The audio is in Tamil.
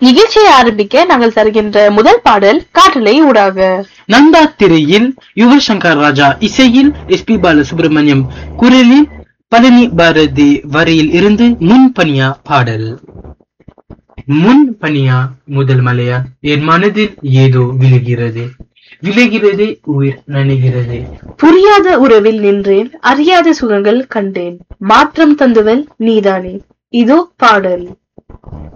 நிகழ்ச்சியை ஆரம்பிக்க நாங்கள் தருகின்ற முதல் பாடல் காற்றலை ஊடாக. நந்தா திரையில் யுவசங்கர் ராஜா இசையில் எஸ்பி பாலசுப்ரமணியம் குரலில் பழனி பாரதி வரையில் இருந்து முன்பனியா பாடல். முன்பனியா முதல் மலையா என் மனதில் ஏதோ விழுகிறது, விழுகிறதே உயிர் நனைகிறது. புரியாத உறவில் நின்றேன், அறியாத சுகங்கள் கண்டேன், மாற்றம் தந்துவல் நீதானே. இதோ பாடல்.